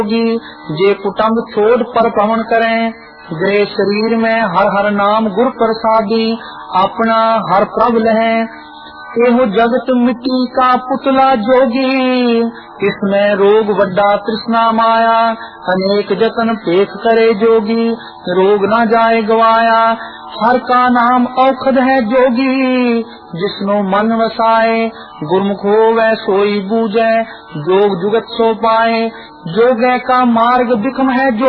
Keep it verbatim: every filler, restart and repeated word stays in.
जोगी जे कुटुंब छोड़ पर पवन करें, गृह शरीर में हर हर नाम गुर प्रसादी, अपना हर प्रभ लहें। एहो जगत मिट्टी का पुतला जोगी, इसमें रोग वड्डा तृष्णा माया, अनेक जतन पेख करे जोगी, रोग न जाए गवाया। हर का नाम औषध है जोगी, जिसनो मन वसाए, गुरमुख होवे सोई बूझे, जोग जुगत सो पाए। जोगे का मार्ग बिखम है जो